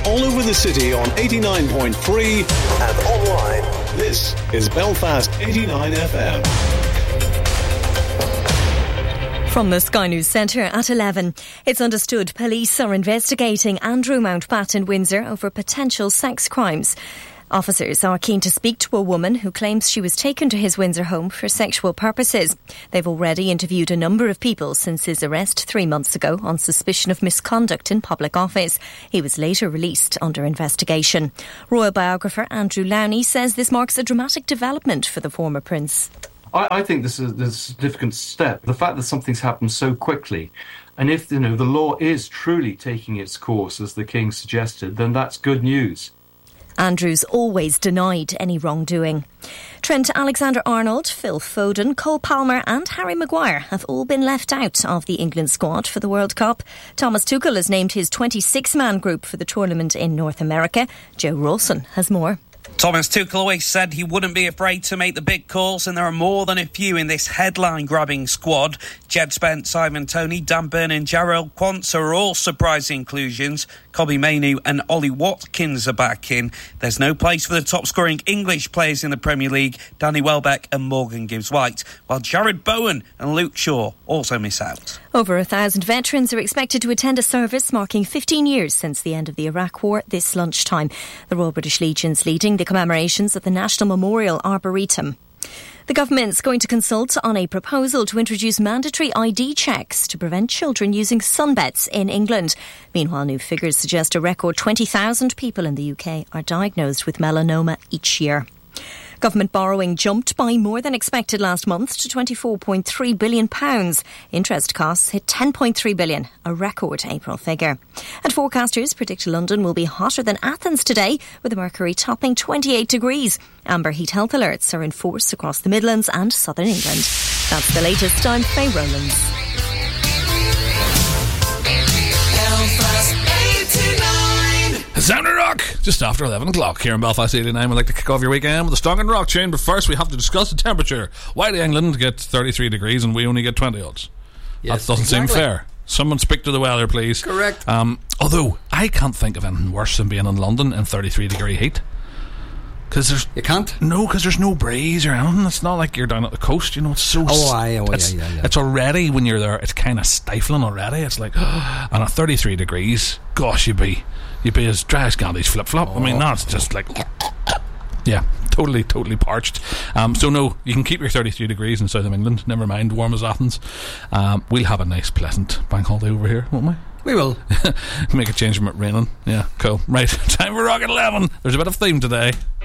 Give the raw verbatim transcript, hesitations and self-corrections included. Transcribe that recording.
all over the city on eighty-nine point three and online. This is Belfast eighty-nine F M. From the Sky News Centre at eleven. It's understood police are investigating Andrew Mountbatten in Windsor over potential sex crimes. Officers are keen to speak to a woman who claims she was taken to his Windsor home for sexual purposes. They've already interviewed a number of people since his arrest three months ago on suspicion of misconduct in public office. He was later released under investigation. Royal biographer Andrew Lowney says this marks a dramatic development for the former prince. I, I think this is a significant step. The fact that something's happened so quickly, and if you know the law is truly taking its course, as the King suggested, then that's good news. Andrews always denied any wrongdoing. Trent Alexander-Arnold, Phil Foden, Cole Palmer and Harry Maguire have all been left out of the England squad for the World Cup. Thomas Tuchel has named his twenty-six man group for the tournament in North America. Joe Rawson has more. Thomas Tuchel always said he wouldn't be afraid to make the big calls, and there are more than a few in this headline-grabbing squad. Jed Spence, Ivan Toney, Dan Burn and Jarrell Quansah are all surprise inclusions. Kobbie Mainoo and Ollie Watkins are back in. There's no place for the top-scoring English players in the Premier League, Danny Welbeck and Morgan Gibbs-White, while Jared Bowen and Luke Shaw also miss out. Over a thousand veterans are expected to attend a service marking fifteen years since the end of the Iraq War this lunchtime. The Royal British Legion's leading the commemorations at the National Memorial Arboretum. The government's going to consult on a proposal to introduce mandatory I D checks to prevent children using sunbeds in England. Meanwhile, new figures suggest a record twenty thousand people in the U K are diagnosed with melanoma each year. Government borrowing jumped by more than expected last month to twenty-four point three billion pounds. Interest costs hit ten point three billion pounds, a record April figure. And forecasters predict London will be hotter than Athens today, with the mercury topping twenty-eight degrees. Amber heat health alerts are in force across the Midlands and southern England. That's the latest. I'm Faye Rowlands. Sound of Rock, just after eleven o'clock here in Belfast eighty-nine. We'd like to kick off your weekend with a Strong and Rock chain, but first we have to discuss the temperature. Why do England get thirty-three degrees and we only get twenty odds? Yes, that doesn't exactly. seem fair. Someone speak to the weather, please. Correct. Um, although, I can't think of anything worse than being in London in thirty-three degree heat. Because there's... You can't? No, because there's no breeze or anything. It's not like you're down at the coast, you know, it's so... Oh, aye, oh, it's, yeah, yeah, yeah. It's already, when you're there, it's kind of stifling already. It's like, and at thirty-three degrees, gosh, you'd be... You'd be as dry as Gandhi's flip-flop. Oh. I mean, that's just like... Yeah, totally, totally parched. Um, so no, you can keep your thirty-three degrees in south of England. Never mind, warm as Athens. Um, we'll have a nice, pleasant bank holiday over here, won't we? We will. Make a change from it raining. Yeah, cool. Right, time for Rock at eleven. There's a bit of theme today.